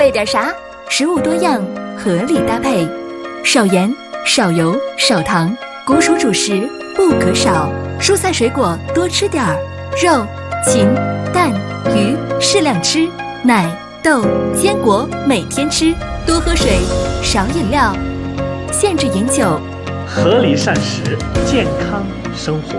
备点啥？食物多样，合理搭配，少盐、少油、少糖，谷薯主食不可少，蔬菜水果多吃点儿，肉、禽、蛋、鱼适量吃，奶、豆、坚果每天吃，多喝水，少饮料，限制饮酒， 合理膳食，健康生活。